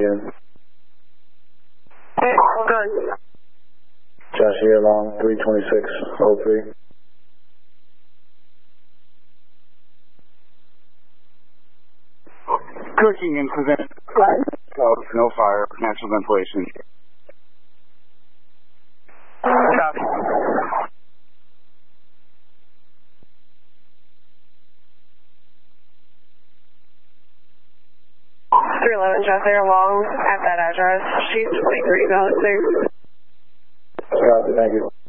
again. Hey, hold on. Josh here along 32603. Cooking incident. No fire, natural ventilation. Stop. 311 Josh here along at that address. She's 23 out there. Copy, thank you.